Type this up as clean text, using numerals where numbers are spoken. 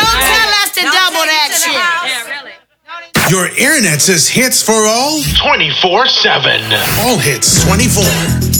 Don't tell us to double that shit. Yeah, really. Your internet says hits for all 24/7. All hits 24.